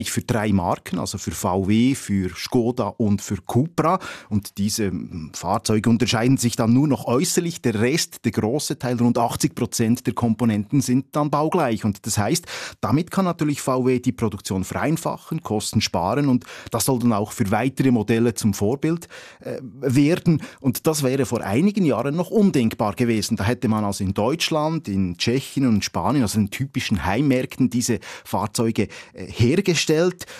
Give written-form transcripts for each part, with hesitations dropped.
für 3 Marken, also für VW, für Škoda und für Cupra. Und diese Fahrzeuge unterscheiden sich dann nur noch äußerlich. Der Rest, der große Teil, rund 80% der Komponenten sind dann baugleich. Und das heißt, damit kann natürlich VW die Produktion vereinfachen, Kosten sparen und das soll dann auch für weitere Modelle zum Vorbild werden. Und das wäre vor einigen Jahren noch undenkbar gewesen. Da hätte man also in Deutschland, in Tschechien und Spanien, also in typischen Heimmärkten, diese Fahrzeuge hergestellt.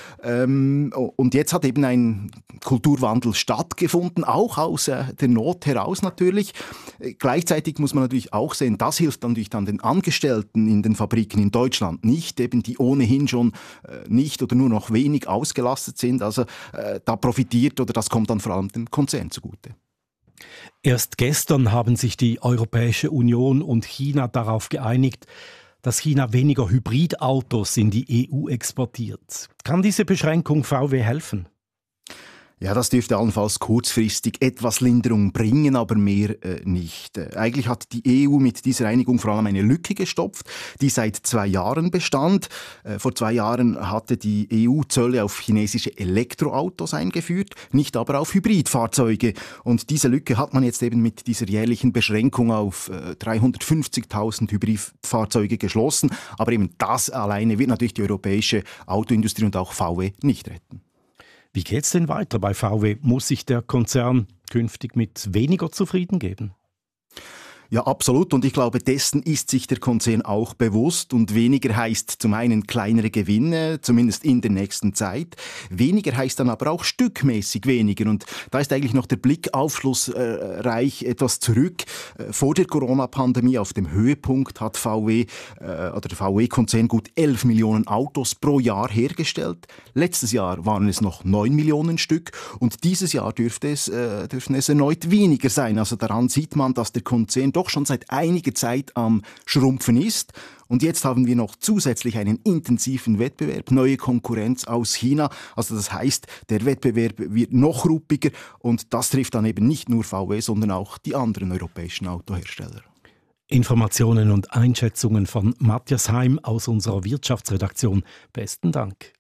Und jetzt hat eben ein Kulturwandel stattgefunden, auch aus der Not heraus natürlich. Gleichzeitig muss man natürlich auch sehen, das hilft natürlich dann den Angestellten in den Fabriken in Deutschland nicht, eben die ohnehin schon nicht oder nur noch wenig ausgelastet sind. Also da profitiert oder das kommt dann vor allem dem Konzern zugute. Erst gestern haben sich die Europäische Union und China darauf geeinigt, dass China weniger Hybridautos in die EU exportiert. Kann diese Beschränkung VW helfen? Ja, das dürfte allenfalls kurzfristig etwas Linderung bringen, aber mehr nicht. Eigentlich hat die EU mit dieser Einigung vor allem eine Lücke gestopft, die seit 2 Jahren bestand. Vor 2 Jahren hatte die EU Zölle auf chinesische Elektroautos eingeführt, nicht aber auf Hybridfahrzeuge. Und diese Lücke hat man jetzt eben mit dieser jährlichen Beschränkung auf 350.000 Hybridfahrzeuge geschlossen. Aber eben das alleine wird natürlich die europäische Autoindustrie und auch VW nicht retten. Wie geht's denn weiter bei VW? Muss sich der Konzern künftig mit weniger zufrieden geben? Ja, absolut. Und ich glaube, dessen ist sich der Konzern auch bewusst. Und weniger heißt zum einen kleinere Gewinne, zumindest in der nächsten Zeit. Weniger heißt dann aber auch stückmäßig weniger. Und da ist eigentlich noch der Blick aufschlussreich etwas zurück. Vor der Corona-Pandemie auf dem Höhepunkt hat VW oder der VW-Konzern gut 11 Millionen Autos pro Jahr hergestellt. Letztes Jahr waren es noch 9 Millionen Stück. Und dieses Jahr dürften es erneut weniger sein. Also daran sieht man, dass der Konzern doch schon seit einiger Zeit am Schrumpfen ist. Und jetzt haben wir noch zusätzlich einen intensiven Wettbewerb, neue Konkurrenz aus China. Also das heißt, der Wettbewerb wird noch ruppiger und das trifft dann eben nicht nur VW, sondern auch die anderen europäischen Autohersteller. Informationen und Einschätzungen von Matthias Heim aus unserer Wirtschaftsredaktion. Besten Dank.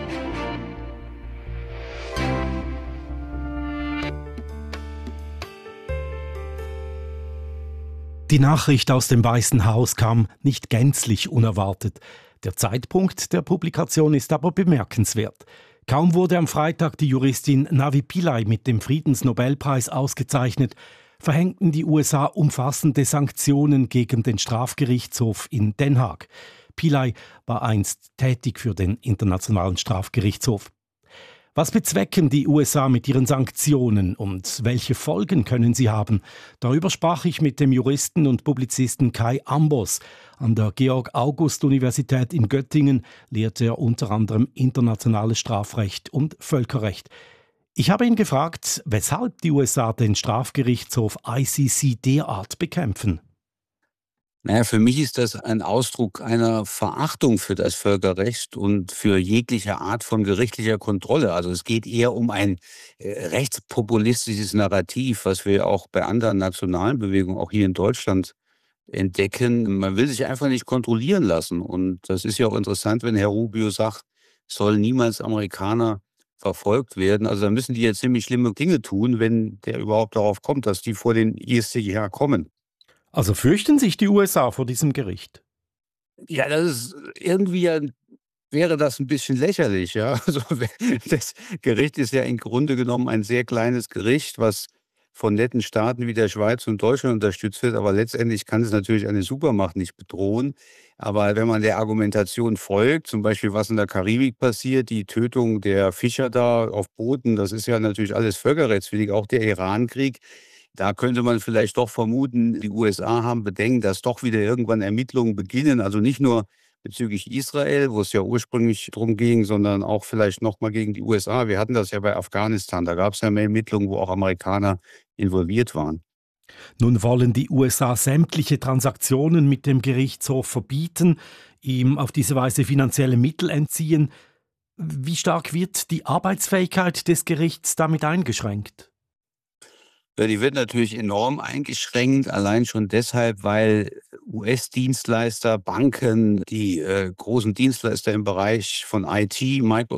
Die Nachricht aus dem Weißen Haus kam nicht gänzlich unerwartet. Der Zeitpunkt der Publikation ist aber bemerkenswert. Kaum wurde am Freitag die Juristin Navi Pillay mit dem Friedensnobelpreis ausgezeichnet, verhängten die USA umfassende Sanktionen gegen den Strafgerichtshof in Den Haag. Pillay war einst tätig für den Internationalen Strafgerichtshof. Was bezwecken die USA mit ihren Sanktionen und welche Folgen können sie haben? Darüber sprach ich mit dem Juristen und Publizisten Kai Ambos. An der Georg-August-Universität in Göttingen lehrt er unter anderem internationales Strafrecht und Völkerrecht. Ich habe ihn gefragt, weshalb die USA den Strafgerichtshof ICC derart bekämpfen. Naja, für mich ist das ein Ausdruck einer Verachtung für das Völkerrecht und für jegliche Art von gerichtlicher Kontrolle. Also es geht eher um ein rechtspopulistisches Narrativ, was wir auch bei anderen nationalen Bewegungen, auch hier in Deutschland, entdecken. Man will sich einfach nicht kontrollieren lassen. Und das ist ja auch interessant, wenn Herr Rubio sagt, es soll niemals Amerikaner verfolgt werden. Also da müssen die ja ziemlich schlimme Dinge tun, wenn der überhaupt darauf kommt, dass die vor den IStGH kommen. Also fürchten sich die USA vor diesem Gericht? Ja, das ist irgendwie wäre das ein bisschen lächerlich, ja. Also das Gericht ist ja im Grunde genommen ein sehr kleines Gericht, was von netten Staaten wie der Schweiz und Deutschland unterstützt wird, aber letztendlich kann es natürlich eine Supermacht nicht bedrohen. Aber wenn man der Argumentation folgt, zum Beispiel was in der Karibik passiert, die Tötung der Fischer da auf Booten, das ist ja natürlich alles völkerrechtswidrig, auch der Irankrieg. Da könnte man vielleicht doch vermuten, die USA haben Bedenken, dass doch wieder irgendwann Ermittlungen beginnen. Also nicht nur bezüglich Israel, wo es ja ursprünglich drum ging, sondern auch vielleicht nochmal gegen die USA. Wir hatten das ja bei Afghanistan. Da gab es ja mehr Ermittlungen, wo auch Amerikaner involviert waren. Nun wollen die USA sämtliche Transaktionen mit dem Gerichtshof verbieten, ihm auf diese Weise finanzielle Mittel entziehen. Wie stark wird die Arbeitsfähigkeit des Gerichts damit eingeschränkt? Ja, die wird natürlich enorm eingeschränkt, allein schon deshalb, weil US-Dienstleister, Banken, die großen Dienstleister im Bereich von IT, Microsoft